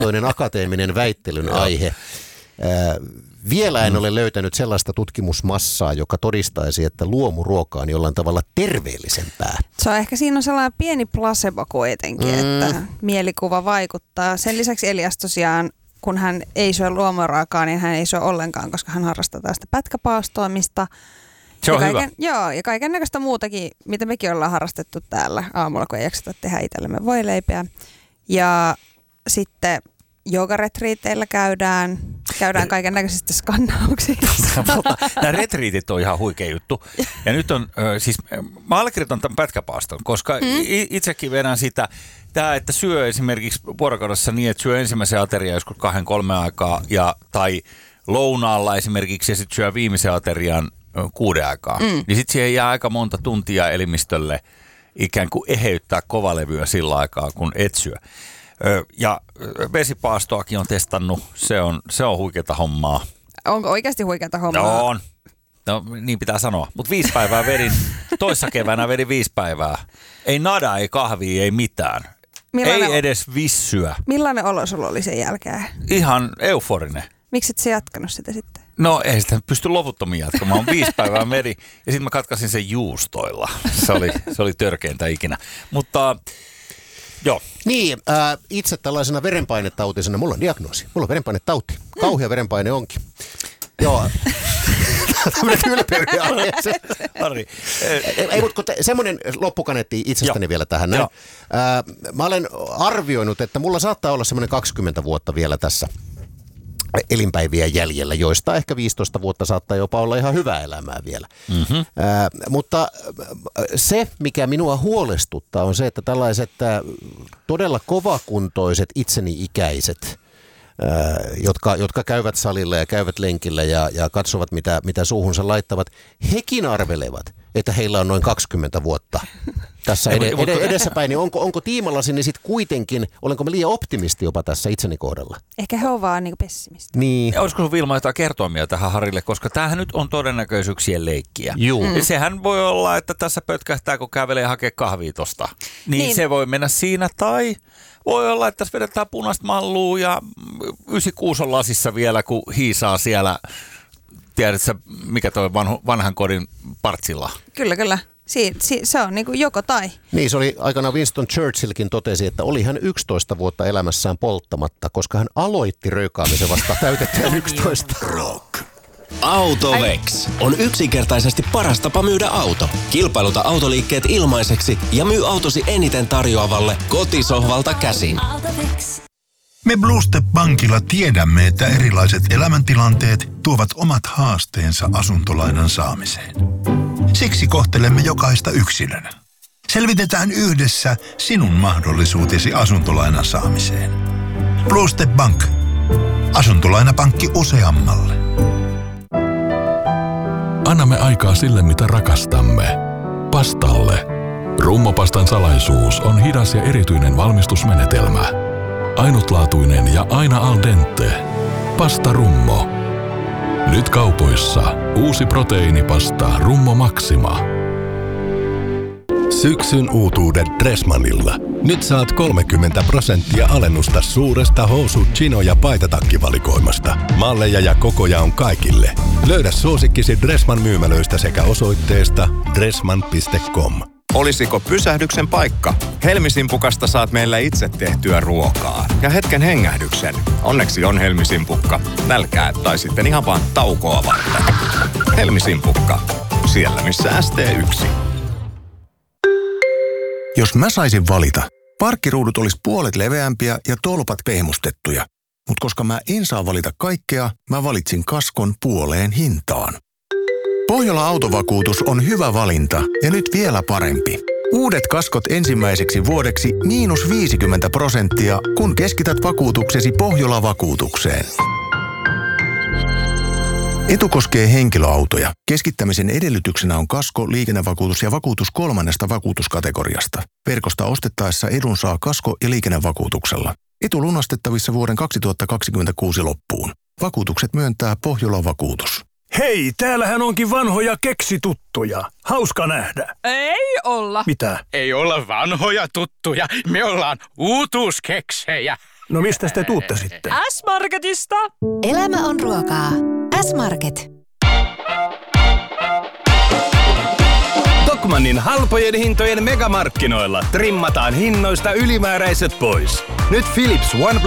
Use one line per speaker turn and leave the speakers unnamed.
mielenkiintoinen akateeminen väittelyn aihe. Vielä en ole löytänyt sellaista tutkimusmassaa, joka todistaisi, että luomuruoka on jollain tavalla terveellisempää.
Se on ehkä siinä on sellainen pieni placebo kuitenkin, että mielikuva vaikuttaa. Sen lisäksi Elias tosiaan, kun hän ei syö luomuruokaa, niin hän ei syö ollenkaan, koska hän harrastaa tästä pätkäpaastoimista.
Se on hyvä.
Joo, ja kaiken näköistä muutakin, mitä mekin ollaan harrastettu täällä aamulla, kun ei jakseta tehdä itsellemme voileipiä. Ja sitten joogaretriiteillä käydään kaiken näköisistä skannauksista.
Nämä retriitit on ihan huikea juttu. Ja nyt on, siis mä allekirjoitan tämän pätkäpaaston, koska itsekin vedän sitä, että syö esimerkiksi vuorokaudessa niin, että syö ensimmäisen aterian joskus 2-3 aikaa, tai lounaalla esimerkiksi, ja sitten syö viimeisen aterian 6 aikaa. Niin sitten siihen jää aika monta tuntia elimistölle ikään kuin eheyttää kovalevyä sillä aikaa, kun et syö. Ja vesipaastoakin on testannut. Se on huikeata hommaa.
Onko oikeasti huikeata hommaa?
On. No niin pitää sanoa. Mutta 5 päivää vedin. Toissa keväänä vedin 5 päivää. Ei nada, ei kahvia, ei mitään. Ei edes vissyä.
Millainen olo sulla oli sen jälkeen?
Ihan euforinen.
Miksi et sä jatkanut sitä sitten?
No ei sitä pysty loputtomiin jatkamaan. 5 päivää vedin ja sitten mä katkasin sen juustoilla. Se oli törkeintä ikinä. Mutta joo.
Niin, itse tällaisena verenpainetautisena, mulla on diagnoosi. Mulla on verenpainetauti. Kauhea verenpaine onkin. Joo. Tämmöinen ylpeyden aiheeseen. Ei, mutta semmoinen loppukaneetti itsestäni vielä tähän näin. Mä olen arvioinut, että mulla saattaa olla semmoinen 20 vuotta vielä tässä elinpäiviä jäljellä, joista ehkä 15 vuotta saattaa jopa olla ihan hyvää elämää vielä. Mutta se, mikä minua huolestuttaa, on se, että tällaiset todella kovakuntoiset itseni-ikäiset, jotka käyvät salilla ja käyvät lenkillä ja katsovat, mitä suuhunsa laittavat, hekin arvelevat, että heillä on noin 20 vuotta tässä edessäpäin. Niin onko tiimallasini sitten kuitenkin, olenko mä liian optimisti jopa tässä itseni kohdalla?
Ehkä he on vaan niin pessimisti.
Niin.
Olisiko sun Vilma jotain kertoimia tähän Harille, koska tämähän nyt on todennäköisyyksien leikkiä.
Ja
sehän voi olla, että tässä pötkähtää, kun kävelee hakea kahvia tosta. Niin se voi mennä siinä, tai voi olla, että tässä vedetään punaista mallua ja 96 on lasissa vielä, kun hiisaa siellä, tiedätkö mikä toi vanhan kodin partsilla?
Kyllä. Se on niin kuin joko tai.
Niin, se oli aikanaan Winston Churchillkin totesi, että oli hän 11 vuotta elämässään polttamatta, koska hän aloitti röykaamisen vasta täytettyään 11.
Rock. Autovex on yksinkertaisesti paras tapa myydä auto. Kilpailuta autoliikkeet ilmaiseksi ja myy autosi eniten tarjoavalle kotisohvalta käsin.
Me Blue Step Bankilla tiedämme, että erilaiset elämäntilanteet tuovat omat haasteensa asuntolainan saamiseen. Siksi kohtelemme jokaista yksilönä. Selvitetään yhdessä sinun mahdollisuutesi asuntolainan saamiseen. Blue Step Bank. Asuntolainapankki useammalle.
Annamme aikaa sille, mitä rakastamme. Pastalle. Rummopastan salaisuus on hidas ja erityinen valmistusmenetelmä. Ainutlaatuinen ja aina al dente. Pasta Rummo. Nyt kaupoissa uusi proteiinipasta Rummo Maxima.
Syksyn uutuudet Dressmannilla. Nyt saat 30% alennusta suuresta housu-, chino- ja paitatakkivalikoimasta. Malleja ja kokoja on kaikille. Löydä suosikkisi Dressmann myymälöistä sekä osoitteesta dressmann.com.
Olisiko pysähdyksen paikka? Helmisimpukasta saat meillä itse tehtyä ruokaa. Ja hetken hengähdyksen. Onneksi on Helmisimpukka. Nälkää tai sitten ihan vaan taukoa varten. Helmisimpukka. Siellä missä ST1.
Jos mä saisin valita, parkkiruudut olisi puolet leveämpiä ja tolpat pehmustettuja. Mutta koska mä en saa valita kaikkea, mä valitsin kaskon puoleen hintaan. Pohjola Autovakuutus on hyvä valinta ja nyt vielä parempi. Uudet kaskot ensimmäiseksi vuodeksi -50%, kun keskität vakuutuksesi Pohjola-vakuutukseen. Etu koskee henkilöautoja. Keskittämisen edellytyksenä on kasko, liikennevakuutus ja vakuutus 3. vakuutuskategoriasta. Verkosta ostettaessa edun saa kasko- ja liikennevakuutuksella. Etu lunastettavissa vuoden 2026 loppuun. Vakuutukset myöntää Pohjola-vakuutus.
Hei, täällähän onkin vanhoja keksituttuja. Hauska nähdä.
Ei olla.
Mitä?
Ei olla vanhoja tuttuja. Me ollaan uutuuskeksejä.
No mistä te tuutte sitten?
S-Marketista.
Elämä on ruokaa. S-Market.
Tokmannin halpojen hintojen megamarkkinoilla trimmataan hinnoista ylimääräiset pois. Nyt Philips OnePlus